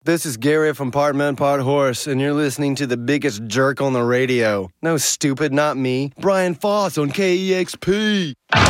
This is Gary from Part Man, Part Horse, and you're listening to the biggest jerk on the radio. No, stupid, not me. Brian Foss on KEXP.